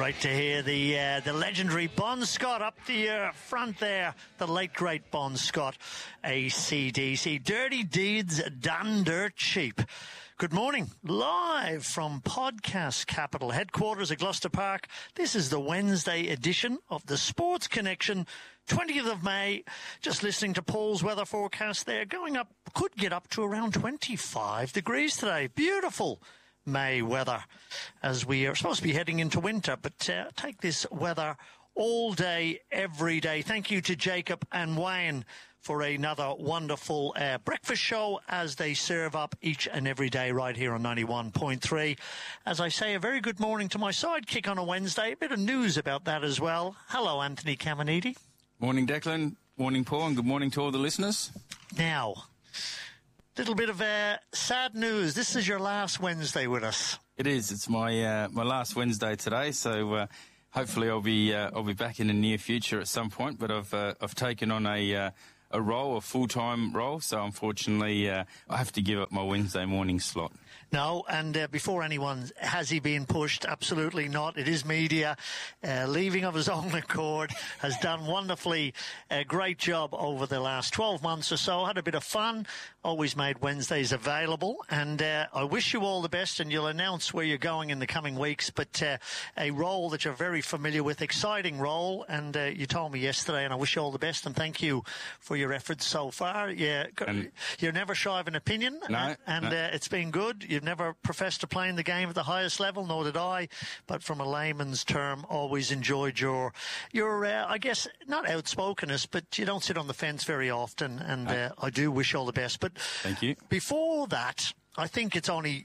Great to hear the legendary Bon Scott up the front there, the late great Bon Scott, AC/DC. Dirty deeds done dirt cheap. Good morning, live from Podcast Capital headquarters at Gloucester Park. This is the Wednesday edition of the Sports Connection, 20th of May. Just listening to Paul's weather forecast there, going up, could get up to around 25 degrees today. Beautiful May weather as we are supposed to be heading into winter, but take this weather all day, every day. Thank you to Jacob and Wayne for another wonderful breakfast show as they serve up each and every day right here on 91.3. As I say, a very good morning to my sidekick on a Wednesday. A bit of news about that as well. Hello, Anthony Caminiti. Morning, Declan. Morning, Paul, and good morning to all the listeners. Now, little bit of sad news. This is your last Wednesday with us. It is. It's my last Wednesday today, so hopefully I'll be back in the near future at some point. But I've taken on a full-time role, so unfortunately I have to give up my Wednesday morning slot. No, and before anyone, has he been pushed? Absolutely not. It is media. Leaving of his own accord, has done wonderfully. A great job over the last 12 months or so. Had a bit of fun. Always made Wednesdays available. And I wish you all the best, and you'll announce where you're going in the coming weeks. But a role that you're very familiar with, exciting role. And you told me yesterday, and I wish you all the best, and thank you for your efforts so far. Yeah, you're never shy of an opinion. No, it's been good. You've never professed to playing the game at the highest level, nor did I. But from a layman's term, always enjoyed your I guess, not outspokenness, but you don't sit on the fence very often. And I do wish you all the best. But thank you. Before that, I think it's only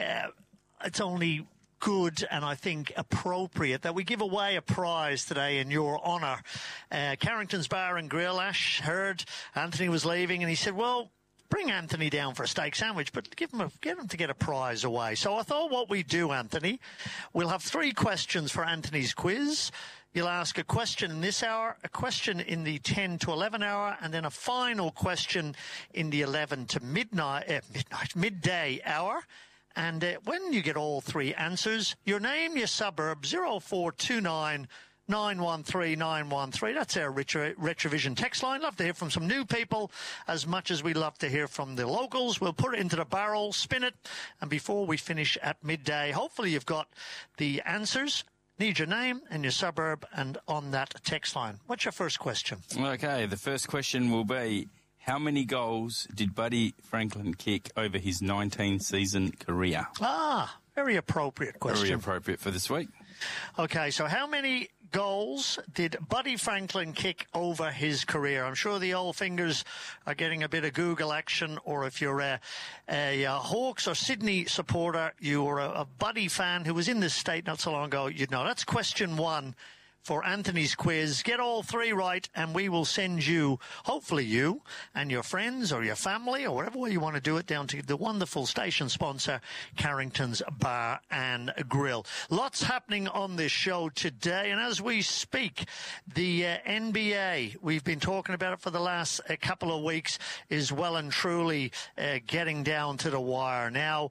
good and I think appropriate that we give away a prize today in your honour. Carrington's Bar and Grill, Ash heard Anthony was leaving and he said, well, bring Anthony down for a steak sandwich, but get him to get a prize away. So I thought what we do, Anthony, we'll have 3 questions for Anthony's quiz. You'll ask a question in this hour, a question in the 10 to 11 hour, and then a final question in the 11 to midday hour. And when you get all 3 answers, your name, your suburb, 0429 913 913. That's our Retrovision text line. Love to hear from some new people as much as we love to hear from the locals. We'll put it into the barrel, spin it, and before we finish at midday, hopefully you've got the answers. Need your name and your suburb and on that text line. What's your first question? Okay, the first question will be, how many goals did Buddy Franklin kick over his 19-season career? Very appropriate question. Very appropriate for this week. Okay, so how many goals did Buddy Franklin kick over his career? I'm sure the old fingers are getting a bit of Google action, or if you're a Hawks or Sydney supporter, you're a Buddy fan who was in this state not so long ago, you'd know. That's question 1 for Anthony's quiz. Get all 3 right, and we will send you, hopefully you and your friends or your family or whatever way you want to do it, down to the wonderful station sponsor, Carrington's Bar and Grill. Lots happening on this show today, and as we speak, the NBA, we've been talking about it for the last couple of weeks, is well and truly getting down to the wire. Now,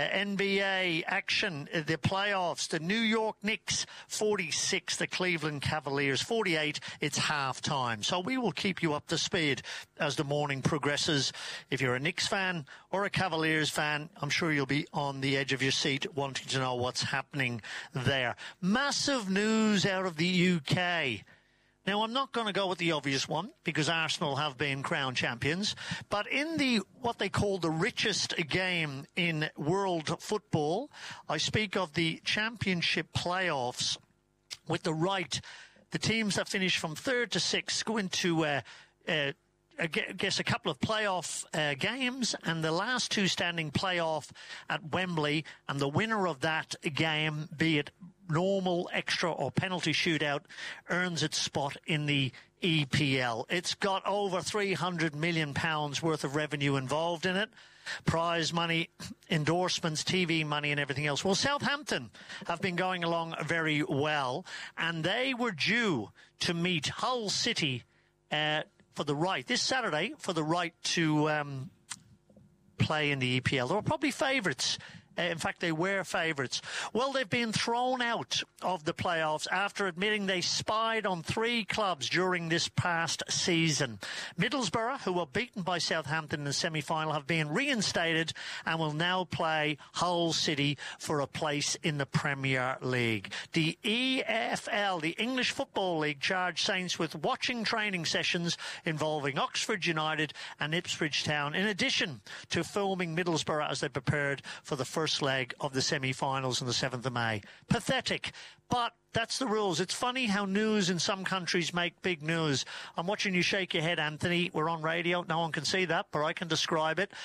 NBA action, the playoffs, the New York Knicks 46, the Cleveland Cavaliers 48. It's half time. So we will keep you up to speed as the morning progresses. If you're a Knicks fan or a Cavaliers fan, I'm sure you'll be on the edge of your seat wanting to know what's happening there. Massive news out of the UK. Now, I'm not going to go with the obvious one because Arsenal have been crowned champions, but in the what they call the richest game in world football, I speak of the championship playoffs. With the teams that finish from 3rd to 6th go into, I guess, a couple of playoff games, and the last 2 standing playoff at Wembley, and the winner of that game, be it normal, extra or penalty shootout, earns its spot in the EPL. It's got over £300 million worth of revenue involved in it. Prize money, endorsements, TV money and everything else. Well, Southampton have been going along very well, and they were due to meet Hull City for the right, this Saturday, for the right to play in the EPL. They were probably favourites In fact, they were favourites. Well, they've been thrown out of the playoffs after admitting they spied on 3 clubs during this past season. Middlesbrough, who were beaten by Southampton in the semi-final, have been reinstated and will now play Hull City for a place in the Premier League. The EFL, the English Football League, charged Saints with watching training sessions involving Oxford United and Ipswich Town, in addition to filming Middlesbrough as they prepared for the first leg of the semi-finals on the 7th of May. Pathetic, but that's the rules. It's funny how news in some countries make big news. I'm watching you shake your head, Anthony. We're on radio. No one can see that, but I can describe it.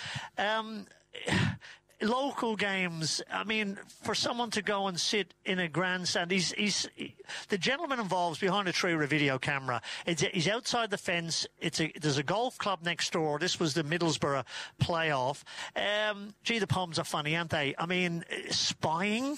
Local games, I mean, for someone to go and sit in a grandstand, the gentleman involved's behind a tree with a video camera. He's outside the fence. There's a golf club next door. This was the Middlesbrough playoff. The Poms are funny, aren't they? I mean, Spygate,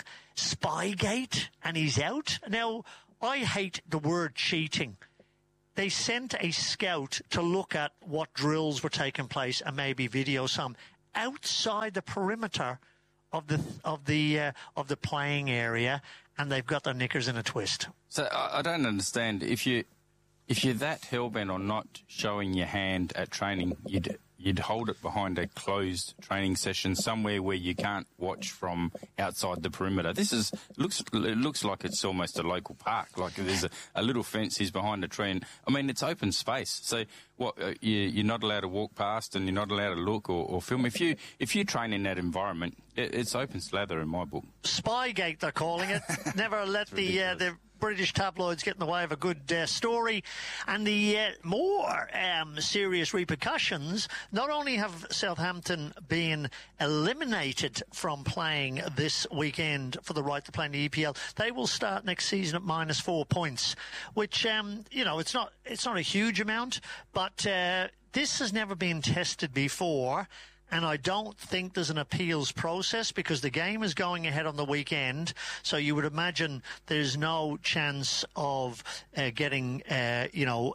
and he's out. Now, I hate the word cheating. They sent a scout to look at what drills were taking place and maybe video some outside the perimeter of the playing area, and they've got their knickers in a twist. So I don't understand. If you're that hellbent on not showing your hand at training, you'd hold it behind a closed training session somewhere where you can't watch from outside the perimeter. It looks like it's almost a local park. Like there's a little fence is behind a tree. And, I mean, it's open space. So what you're not allowed to walk past and you're not allowed to look or film. If you train in that environment, it's open slather in my book. Spygate, they're calling it. Never let the British tabloids get in the way of a good story. And the more serious repercussions, not only have Southampton been eliminated from playing this weekend for the right to play in the EPL, they will start next season at -4 points, which, it's not a huge amount, but this has never been tested before. And I don't think there's an appeals process because the game is going ahead on the weekend. So you would imagine there's no chance of getting, a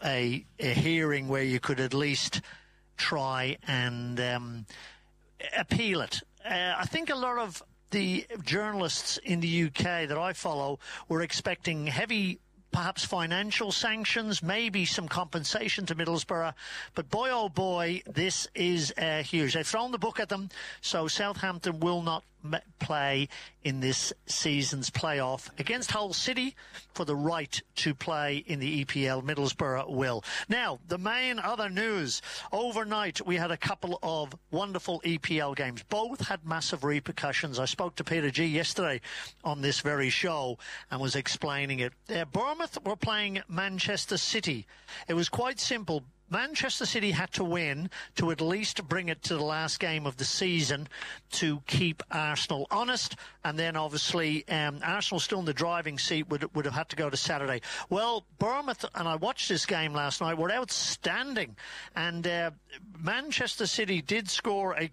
hearing where you could at least try and appeal it. I think a lot of the journalists in the UK that I follow were expecting heavy, perhaps financial sanctions, maybe some compensation to Middlesbrough. But boy, oh boy, this is huge. They've thrown the book at them, so Southampton will not play in this season's playoff against Hull City for the right to play in the EPL. Middlesbrough will. Now, the main other news. Overnight, we had a couple of wonderful EPL games. Both had massive repercussions. I spoke to Peter G yesterday on this very show and was explaining it. Bournemouth were playing Manchester City. It was quite simple. Manchester City had to win to at least bring it to the last game of the season to keep Arsenal honest. And then, obviously, Arsenal still in the driving seat would have had to go to Saturday. Well, Bournemouth, and I watched this game last night, were outstanding. And Manchester City did score a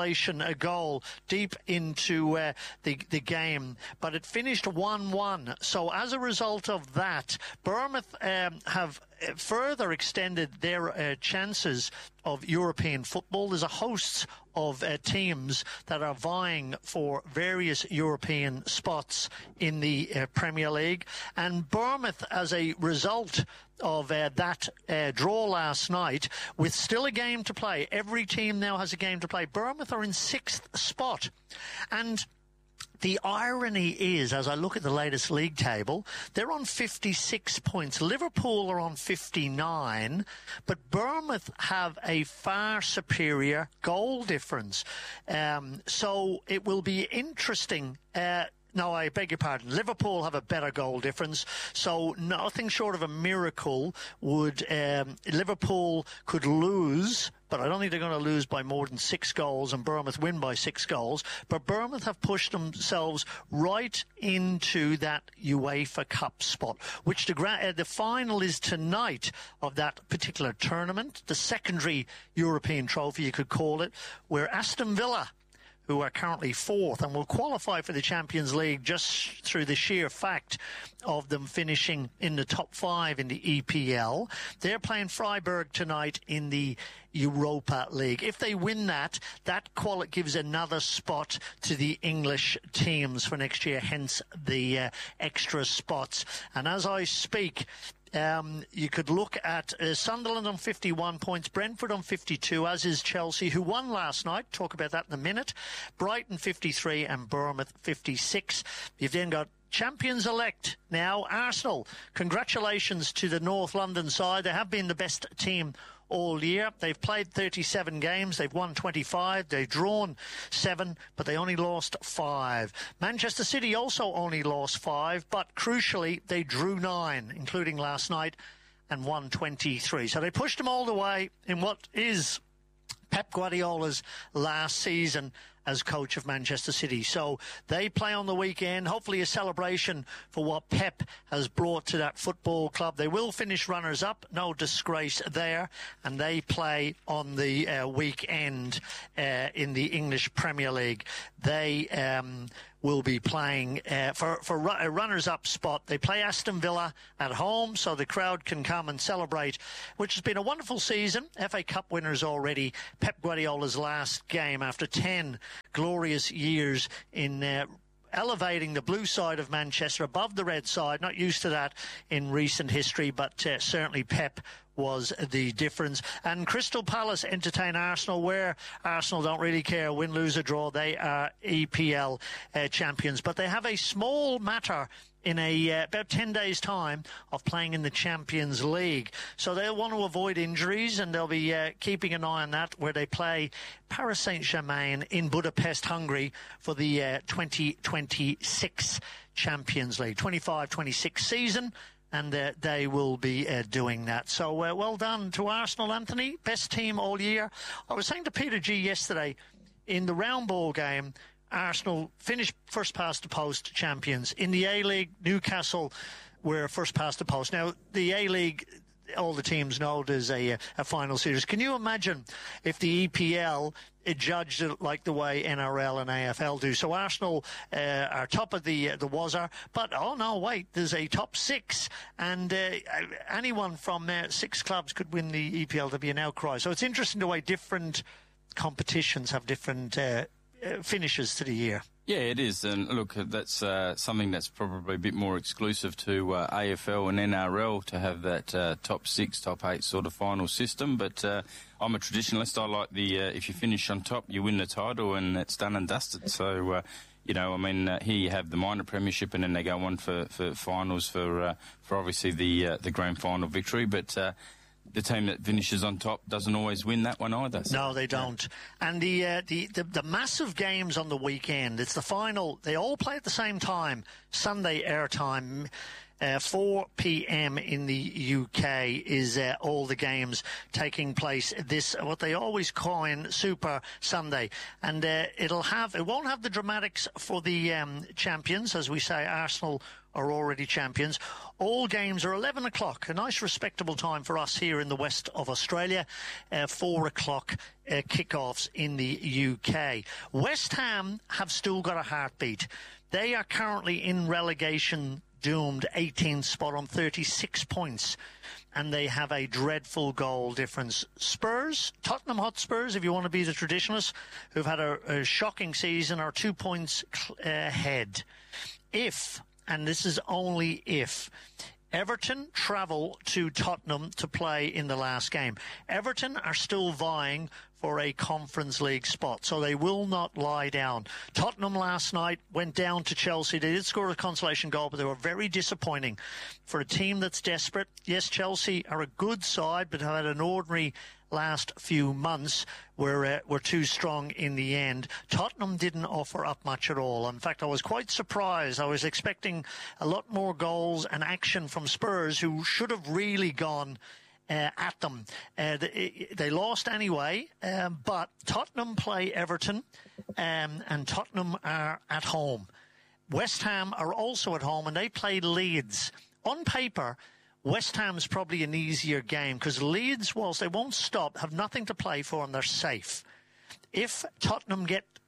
goal deep into the game. But it finished 1-1. So as a result of that, Bournemouth have further extended their chances of European football. There's a host of teams that are vying for various European spots in the Premier League. And Bournemouth, as a result of that draw last night, with still a game to play, every team now has a game to play. Bournemouth are in 6th spot. And the irony is, as I look at the latest league table, they're on 56 points. Liverpool are on 59, but Bournemouth have a far superior goal difference. So it will be interesting. No, I beg your pardon. Liverpool have a better goal difference, so nothing short of a miracle would Liverpool could lose, but I don't think they're going to lose by more than 6 goals, and Bournemouth win by 6 goals. But Bournemouth have pushed themselves right into that UEFA Cup spot, which the final is tonight of that particular tournament, the secondary European trophy, you could call it, where Aston Villa, who are currently fourth and will qualify for the Champions League just through the sheer fact of them finishing in the top 5 in the EPL. They're playing Freiburg tonight in the Europa League. If they win that gives another spot to the English teams for next year, hence the extra spots. And as I speak, you could look at Sunderland on 51 points, Brentford on 52, as is Chelsea, who won last night. Talk about that in a minute. Brighton 53 and Bournemouth 56. You've then got champions-elect now, Arsenal. Congratulations to the North London side. They have been the best team all year. They've played 37 games. They've won 25. They've drawn 7, but they only lost 5. Manchester City also only lost 5, but crucially, they drew 9, including last night, and won 23. So they pushed them all the way in what is Pep Guardiola's last season as coach of Manchester City. So they play on the weekend, hopefully a celebration for what Pep has brought to that football club. They will finish runners-up, no disgrace there, and they play on the weekend in the English Premier League. They will be playing for a runners-up spot. They play Aston Villa at home, so the crowd can come and celebrate, which has been a wonderful season. FA Cup winners already. Pep Guardiola's last game after 10 glorious years in elevating the blue side of Manchester above the red side. Not used to that in recent history, but certainly Pep was the difference. And Crystal Palace entertain Arsenal, where Arsenal don't really care, win, lose or draw. They are EPL champions. But they have a small matter in about 10 days' time of playing in the Champions League. So they'll want to avoid injuries, and they'll be keeping an eye on that, where they play Paris Saint-Germain in Budapest, Hungary, for the 2026 Champions League, 25-26 season. And they will be doing that. So well done to Arsenal, Anthony. Best team all year. I was saying to Peter G yesterday, in the round ball game, Arsenal finished first past the post champions. In the A-League, Newcastle were first past the post. Now, the A-League, all the teams know there's a final series. Can you imagine if the EPL judged it like the way NRL and AFL do? So Arsenal are top of the WASR, but oh no, wait, there's a top 6, and anyone from 6 clubs could win the EPL. There'd be an outcry. So it's interesting the way different competitions have different finishes to the year. Yeah, it is. And look, that's something that's probably a bit more exclusive to AFL and NRL, to have that top 6, top 8 sort of final system. But I'm a traditionalist. I like the if you finish on top, you win the title, and it's done and dusted. So, here you have the minor premiership, and then they go on for finals for obviously the grand final victory. But the team that finishes on top doesn't always win that one either. So. No, they don't. And the massive games on the weekend, it's the final. They all play at the same time, Sunday airtime. 4 p.m. in the UK is all the games taking place this, what they always coin Super Sunday. And it won't have the dramatics for the champions. As we say, Arsenal are already champions. All games are 11 o'clock, a nice respectable time for us here in the west of Australia. 4 o'clock kickoffs in the UK. West Ham have still got a heartbeat. They are currently in relegation doomed, 18th spot on 36 points, and they have a dreadful goal difference. Spurs, Tottenham Hotspurs, if you want to be the traditionalists, who've had a shocking season, are 2 points ahead. If, and this is only if, Everton travel to Tottenham to play in the last game. Everton are still vying for a Conference League spot, so they will not lie down. Tottenham last night went down to Chelsea. They did score a consolation goal, but they were very disappointing for a team that's desperate. Yes, Chelsea are a good side, but have had an ordinary last few months, were too strong in the end. Tottenham didn't offer up much at all. In fact, I was quite surprised. I was expecting a lot more goals and action from Spurs, who should have really gone at them. They lost anyway, but Tottenham play Everton, and Tottenham are at home. West Ham are also at home, and they play Leeds. On paper, West Ham's probably an easier game, because Leeds, whilst they won't stop, have nothing to play for, and they're safe. If Tottenham get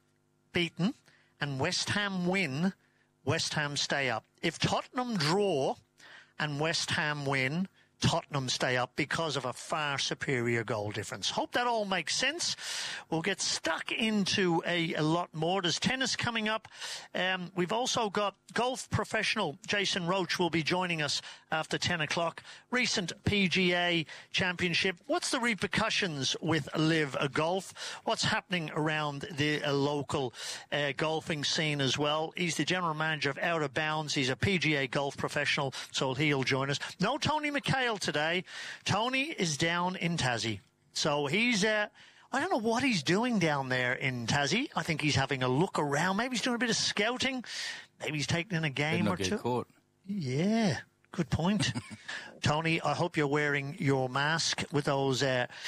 beaten and West Ham win, West Ham stay up. If Tottenham draw and West Ham win, Tottenham stay up because of a far superior goal difference. Hope that all makes sense. We'll get stuck into a lot more. There's tennis coming up. We've also got golf professional Jason Roach will be joining us after 10 o'clock. Recent PGA championship. What's the repercussions with Live Golf? What's happening around the local golfing scene as well? He's the general manager of Out of Bounds. He's a PGA golf professional, so he'll join us. No Tony McHale today. Tony is down in Tassie. So he's, I don't know what he's doing down there in Tassie. I think he's having a look around. Maybe he's doing a bit of scouting. Maybe he's taking in a game or two. Caught. Yeah, good point. Tony, I hope you're wearing your mask with those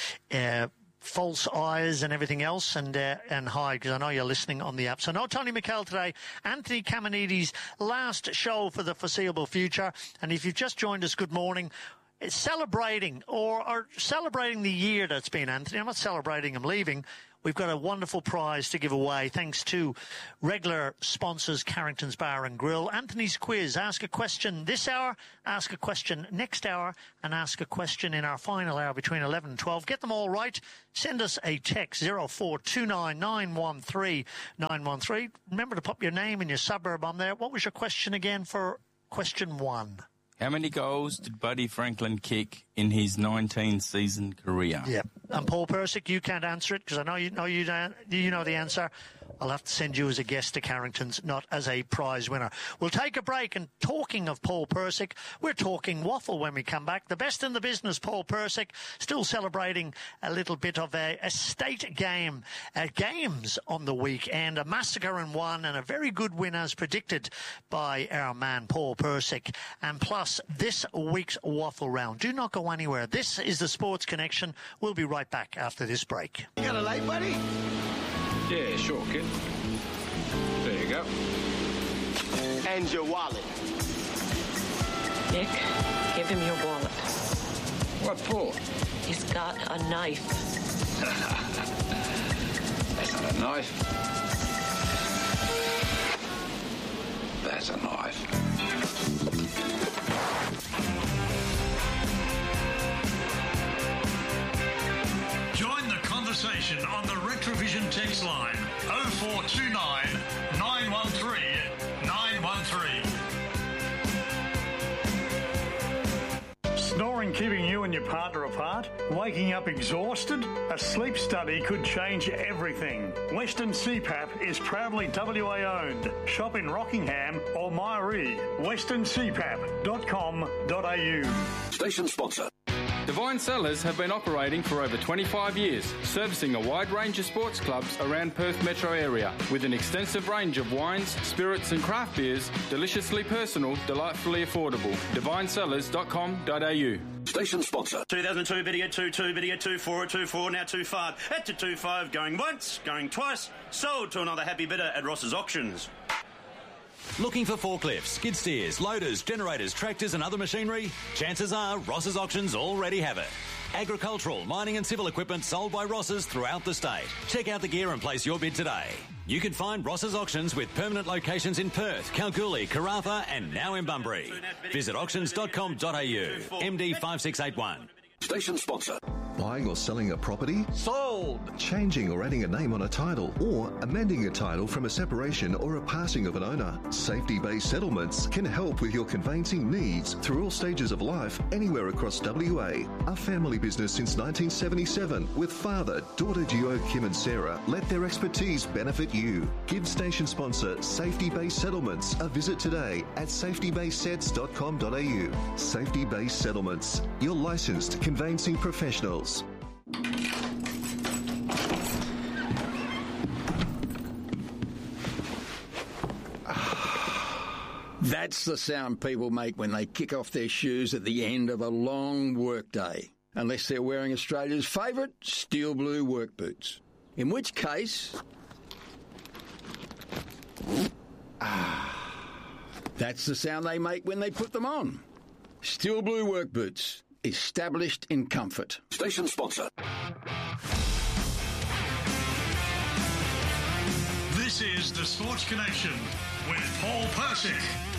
false eyes and everything else, and hide, because I know you're listening on the app. So no Tony McHale today. Anthony Caminiti's last show for the foreseeable future. And if you've just joined us, good morning. It's celebrating or celebrating the year that's been, Anthony. I'm not celebrating him leaving. We've got a wonderful prize to give away thanks to regular sponsors Carrington's Bar and Grill. Anthony's quiz. Ask a question this hour, ask a question next hour, and ask a question in our final hour between 11 and 12. Get them all right. Send us a text, 0429 913 913. Remember to pop your name and your suburb on there. What was your question again for question 1? How many goals did Buddy Franklin kick in his 19-season career? Yep. And Paul Persick, you can't answer it because I know you know the answer. I'll have to send you as a guest to Carrington's, not as a prize winner. We'll take a break, and talking of Paul Persick, we're talking waffle when we come back. The best in the business, Paul Persick, still celebrating a little bit of a state game, games on the weekend, a massacre in one, and a very good win as predicted by our man Paul Persick. And plus, this week's waffle round. Do not go anywhere. This is the Sports Connection. We'll be right back after this break. You got a light, buddy? Yeah, sure, kid. There you go. And your wallet. Nick, give him your wallet. What for? He's got a knife. That's not a knife. That's a knife. Join the conversation on the Retrovision text line 0429 913 913. Snoring keeping you and your partner apart? Waking up exhausted? A sleep study could change everything. Western CPAP is proudly WA owned. Shop in Rockingham or Myree. westerncpap.com.au. Station sponsor. Divine Cellars have been operating for over 25 years, servicing a wide range of sports clubs around Perth metro area, with an extensive range of wines, spirits and craft beers, deliciously personal, delightfully affordable. DivineCellars.com.au. Station sponsor. 2002, video 22, video 24, 24, now 25. At to 25, going once, going twice, sold to another happy bidder at Ross's Auctions. Looking for forklifts, skid steers, loaders, generators, tractors and other machinery? Chances are Ross's Auctions already have it. Agricultural, mining and civil equipment sold by Ross's throughout the state. Check out the gear and place your bid today. You can find Ross's Auctions with permanent locations in Perth, Kalgoorlie, Karratha and now in Bunbury. Visit auctions.com.au. MD 5681. Station sponsor. Buying or selling a property? Sold. Changing or adding a name on a title, or amending a title from a separation or a passing of an owner. Safety-based settlements can help with your conveyancing needs through all stages of life, anywhere across WA. A family business since 1977 with father, daughter duo Kim and Sarah. Let their expertise benefit you. Give station sponsor Safety-based Settlements a visit today at safetybasedsets.com.au. Safety-based Settlements, your licensed conveyancing professionals. That's the sound people make when they kick off their shoes at the end of a long workday. Unless they're wearing Australia's favourite steel blue work boots. In which case... that's the sound they make when they put them on. Steel blue work boots. Established in comfort. Station sponsor. This This is The Sports Connection with Paul Persick.